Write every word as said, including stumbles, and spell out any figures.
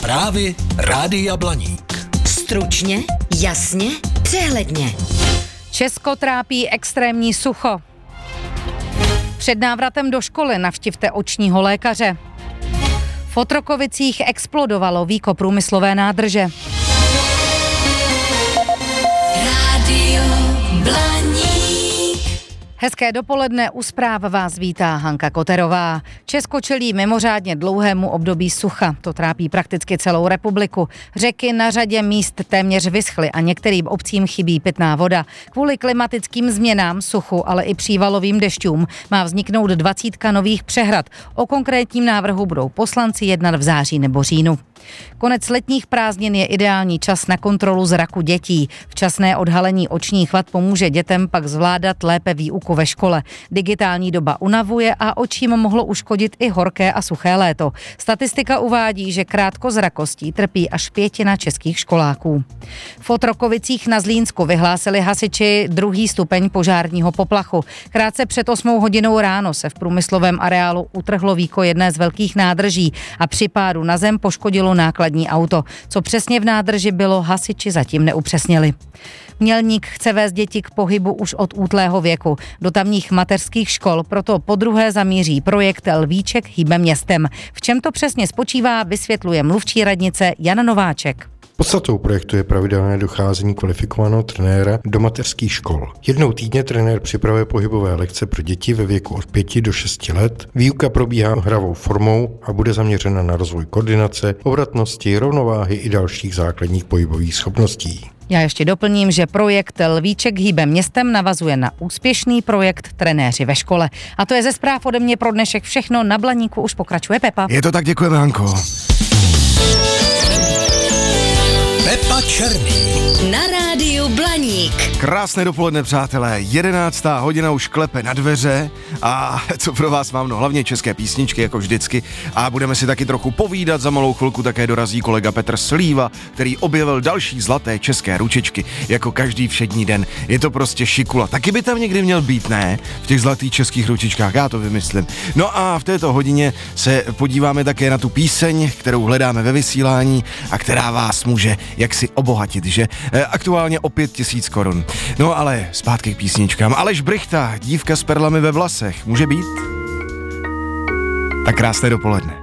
Zprávy Rádia Blaník. Stručně, jasně, přehledně. Česko trápí extrémní sucho. Před návratem do školy navštivte očního lékaře. V Otrokovicích explodovalo víko průmyslové nádrže. Rádio Blaník. Hezké dopoledne, u zpráv vás vítá Hanka Koterová. Česko čelí mimořádně dlouhému období sucha. To trápí prakticky celou republiku. Řeky na řadě míst téměř vyschly a některým obcím chybí pitná voda. Kvůli klimatickým změnám, suchu, ale i přívalovým dešťům má vzniknout dvacítka nových přehrad. O konkrétním návrhu budou poslanci jednat v září nebo říjnu. Konec letních prázdnin je ideální čas na kontrolu zraku dětí. Včasné odhalení očních vad pomůže dětem pak zvládat lépe výuku ve škole. Digitální doba unavuje a očím mohlo uškodit i horké a suché léto. Statistika uvádí, že krátkozrakostí trpí až pětina českých školáků. V Otrokovicích na Zlínsku vyhlásili hasiči druhý stupeň požárního poplachu. Krátce před osmou hodinou ráno se v průmyslovém areálu utrhlo víko jedné z velkých nádrží a při pádu na zem poškodilo nákladní auto. Co přesně v nádrži bylo, hasiči zatím neupřesnili. Mělník chce vést děti k pohybu už od útlého věku. Do tamních mateřských škol proto podruhé zamíří projekt Lvíček hýbe městem. V čem to přesně spočívá, vysvětluje mluvčí radnice Jan Nováček. Podstatou projektu je pravidelné docházení kvalifikovaného trenéra do mateřských škol. Jednou týdně trenér připravuje pohybové lekce pro děti ve věku od pěti do šesti let. Výuka probíhá hravou formou a bude zaměřena na rozvoj koordinace, obratnosti, rovnováhy i dalších základních pohybových schopností. Já ještě doplním, že projekt Lvíček hýbe městem navazuje na úspěšný projekt Trenéři ve škole. A to je ze zpráv ode mě pro dnešek všechno. Na Blaníku už pokračuje Pepa. Je to tak, děkujeme, Hanko. Pepa Černý. Na rádiu Blaník. Krásné dopoledne, přátelé. jedenáctá hodina už klepe na dveře a co pro vás mám, no hlavně české písničky, jako vždycky. A budeme si taky trochu povídat, za malou chvilku také dorazí kolega Petr Slíva, který objevil další zlaté české ručičky, jako každý všední den. Je to prostě šikula. Taky by tam někdy měl být, ne? V těch zlatých českých ručičkách, já to vymyslím. No a v této hodině se podíváme také na tu píseň, kterou hledáme ve vysílání a která vás může jaksi obohatit, že? Aktuálně o pět tisíc korun. No ale zpátky k písničkám. Aleš Brychta, dívka s perlami ve vlasech, může být? Tak krásné dopoledne.